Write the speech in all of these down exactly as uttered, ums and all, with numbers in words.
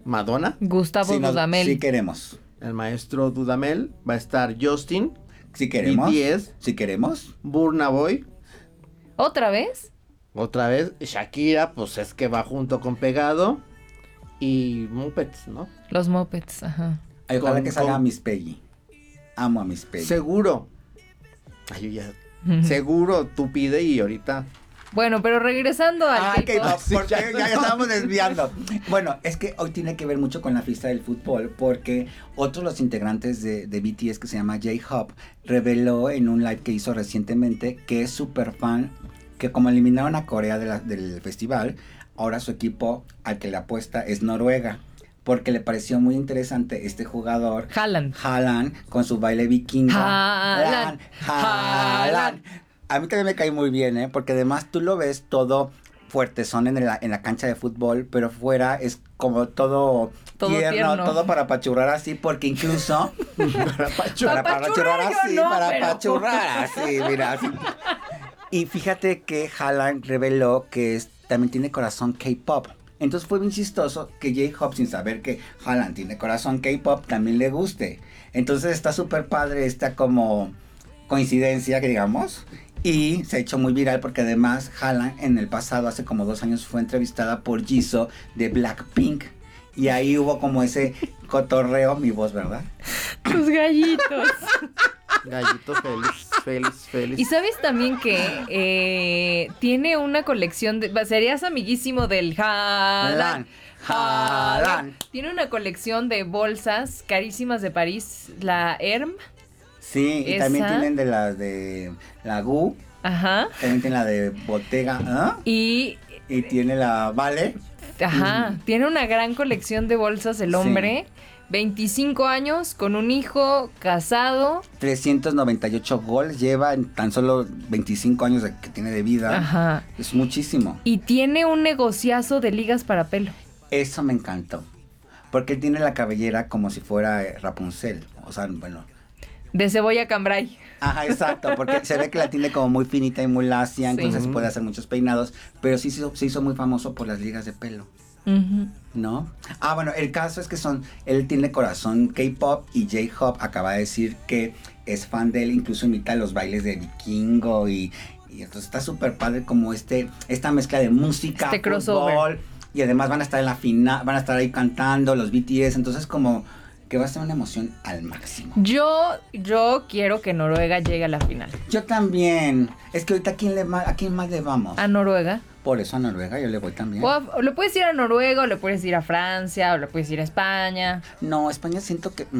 Madonna. Gustavo Sí, nos- Dudamel. sí queremos. El maestro Dudamel. Va a estar Justin. Sí queremos. B T S. Sí queremos. Burna Boy. ¿Otra vez? Otra vez. Shakira, pues es que va junto con Pegado. Y Muppets, ¿no? Los Muppets, ajá. Ay, ojalá Con- que salga con- Miss Peggy. Amo a Miss Peggy. Seguro. Ay, yo ya. Seguro tú pide y ahorita. Bueno, pero regresando al Ay, K-pop. K-pop, porque ya, ya estábamos desviando. Bueno, es que hoy tiene que ver mucho con la fiesta del fútbol, porque otro de los integrantes de, de B T S, que se llama J-Hope, reveló en un live que hizo recientemente que es súper fan, que como eliminaron a Corea de la- del festival, ahora su equipo al que le apuesta es Noruega, porque le pareció muy interesante este jugador, Haaland. Haaland, con su baile vikingo. Haaland, Haaland. A mí también me cae muy bien, ¿eh? Porque además tú lo ves todo fuertezón en la, en la cancha de fútbol, pero fuera es como todo, Todo tierno, tierno. todo para apachurrar así, porque incluso para apachurrar, Para apachurrar así, yo no, para pero- apachurrar así, mira, así. Y fíjate que Haaland reveló que es, también tiene corazón K-pop. Entonces fue bien chistoso que J-Hope, sin saber que Haaland tiene corazón K-pop, también le guste. Entonces está súper padre esta como coincidencia, que digamos. Y se ha hecho muy viral porque además Haaland en el pasado, hace como dos años, fue entrevistada por Jisoo de Blackpink. Y ahí hubo como ese cotorreo, mi voz, ¿verdad? Tus gallitos. Gallito feliz, feliz, feliz. Y sabes también que eh, tiene una colección de... Serías amiguísimo del Haaland. Haaland. Tiene una colección de bolsas carísimas de París, la Herm. Sí, y Esa. también tienen de las de la Gu, Ajá. también tiene la de Bottega, ¿ah? Y... Y tiene la Vale. Ajá, tiene una gran colección de bolsas el Sí. hombre. veinticinco años, con un hijo, casado. trescientos noventa y ocho goles lleva en tan solo veinticinco años de- que tiene de vida. Ajá. Es muchísimo. Y tiene un negociazo de ligas para pelo. Eso me encantó. Porque él tiene la cabellera como si fuera eh, Rapunzel. O sea, bueno. De cebolla cambray. Ajá, exacto. Porque se ve que la tiene como muy finita y muy lacia. Sí. Entonces puede hacer muchos peinados. Pero sí se hizo, se hizo muy famoso por las ligas de pelo. Ujú. ¿No? Ah, bueno, el caso es que son, él tiene corazón K-pop y J-Hope acaba de decir que es fan de él, incluso imita los bailes de vikingo y, y entonces está súper padre como este, esta mezcla de música, Este crossover. fútbol, y además van a estar en la final, van a estar ahí cantando los B T S, entonces como que va a ser una emoción al máximo. Yo, yo quiero que Noruega llegue a la final. Yo también, es que ahorita ¿a quién, le, ma- a quién más le vamos? A Noruega. Por eso a Noruega yo le voy también. O, a- o le puedes ir a Noruega, o le puedes ir a Francia, o le puedes ir a España. No, España siento que... mm,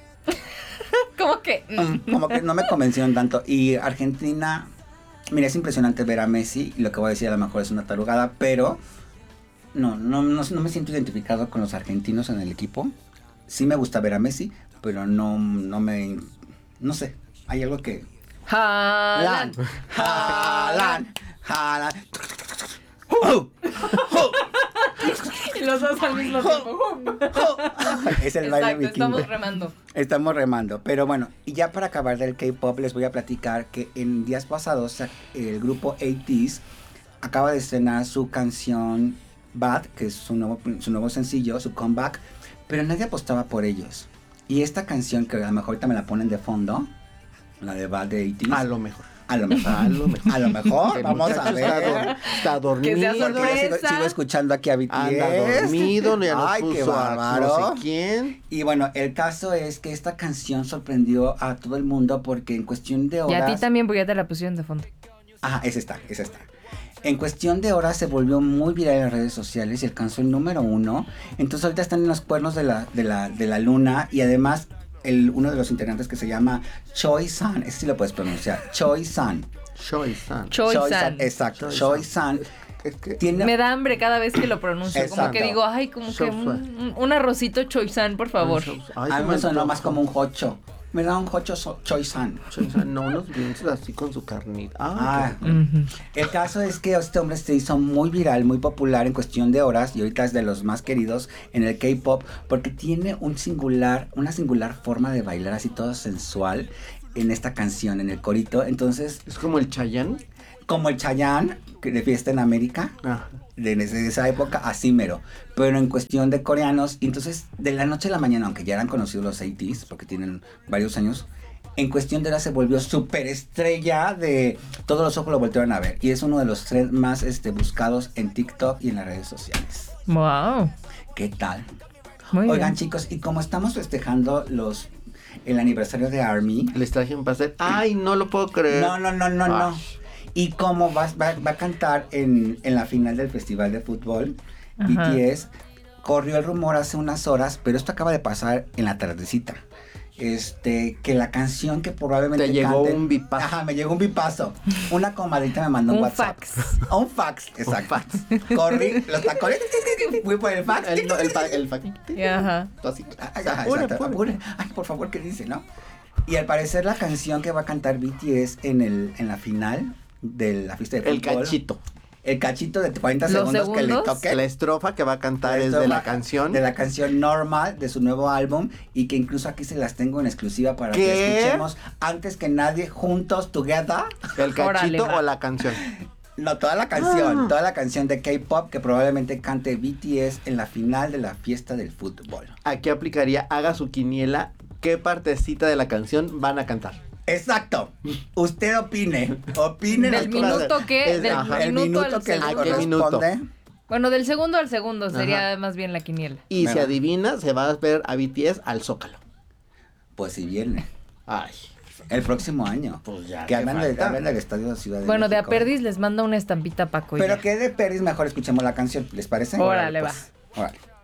¿Cómo que? Mm, como que no me convencieron tanto. Y Argentina, mira, es impresionante ver a Messi. Y lo que voy a decir a lo mejor es una tarugada, pero no, no, no, no me siento identificado con los argentinos en el equipo. Sí me gusta ver a Messi, pero no, no me, no sé, hay algo que... Haaland. Haaland, Haaland. ¡Oh! ¡Oh! Y los dos al mismo tiempo. Es el baile Exacto, vikingo. estamos remando. Estamos remando, pero bueno, y ya para acabar del K-pop les voy a platicar que en días pasados sa- el grupo A T S acaba de estrenar su canción Bad, que es su nuevo, su nuevo sencillo, su comeback, pero nadie apostaba por ellos. Y esta canción, que a lo mejor ahorita me la ponen de fondo, la de Bad de A T S, A lo mejor. a lo mejor, A lo mejor. a lo mejor, El vamos a muchacho está, ver. dor- está dormido. Que sea Porque yo sigo, sorpresa. sigo escuchando aquí a B T S. Anda dormido, ya nos Ay, qué puso a bárbaro. no sé quién. Y bueno, el caso es que esta canción sorprendió a todo el mundo porque en cuestión de Y horas... a ti también, porque ya te la pusieron de fondo. Ajá, esa está, esa está. En cuestión de horas se volvió muy viral en las redes sociales y alcanzó el número uno. Entonces ahorita están en los cuernos de la, de la, de la luna y además el, uno de los integrantes que se llama Choi San, ese sí lo puedes pronunciar, Choi San. Choi San. Choi San. Exacto, Choi Choi San. Es que Tiene... Me da hambre cada vez que lo pronuncio. Como Exacto. que digo, ay, como que Choy-san. un, un arrocito choizán, por favor. Ay, a mí cómo me sonó antojo. más como un jocho. Me da un jocho so- Choi San. Choi San, no, unos beans así con su carnita. Ah, Ah, Ujú. el caso es que este hombre se hizo muy viral, muy popular en cuestión de horas y ahorita es de los más queridos en el K-pop porque tiene un singular, una singular forma de bailar así todo sensual en esta canción, en el corito. Entonces, es como el Chayanne. como el Chayanne, que de Fiesta en América, Ah. de, desde esa época, así mero. Pero en cuestión de coreanos, entonces, de la noche a la mañana, aunque ya eran conocidos los A Ts, porque tienen varios años, en cuestión de hora se volvió súper estrella de... Todos los ojos lo voltearon a ver. Y es uno de los tres más este, buscados en TikTok y en las redes sociales. Wow. ¿Qué tal? Muy Oigan, bien. chicos, y como estamos festejando los el aniversario de ARMY... Les traje un pastel. Ay, no lo puedo creer. No, no, no, no, Ay. no. Y como va, va, va a cantar en, en la final del Festival de Fútbol, Ajá. B T S, corrió el rumor hace unas horas, pero esto acaba de pasar en la tardecita. Este, que la canción que probablemente Te llegó canten- un bipazo. Ajá, me llegó un bipazo. Una comadrita me mandó un, Un WhatsApp. fax. Un fax, exacto. fax. Corrí los tacones, fui por el fax. El, el, fa- el fa- Ajá. Así. Ay, Se ajá, apura, exacto, apura. apure. Ay, por favor, ¿qué dice, no? Y al parecer la canción que va a cantar B T S en, el, en la final de la fiesta de El fútbol. cachito. El cachito de cuarenta ¿Los segundos que le segundos? toque. La estrofa que va a cantar es de la canción. De la canción Normal, de su nuevo álbum. Y que incluso aquí se las tengo en exclusiva para que ¿Qué? escuchemos antes que nadie, juntos, together. El cachito Órale, va. o la canción. No, toda la canción, Ah. toda la canción de K-pop que probablemente cante B T S en la final de la fiesta del fútbol. Aquí aplicaría, haga su quiniela, qué partecita de la canción van a cantar. Exacto. Usted opine. Opine. Del nosotros- minuto que, Es- del ajá. el minuto, minuto al que le segundo. ¿A qué minuto? corresponde. Bueno, del segundo al segundo sería Ajá. más bien la quiniela. Y si Mira. adivina, se va a ver a B T S al Zócalo. Pues si viene. Ay, El próximo año. pues ya. Que ¿qué hablan, de, falta? hablan del Estadio de Ciudad de Bueno, de a México. Perdis les manda una estampita Paco. Pero ya. que de Perdis mejor escuchemos la canción, ¿les parece? Órale, pues. Órale.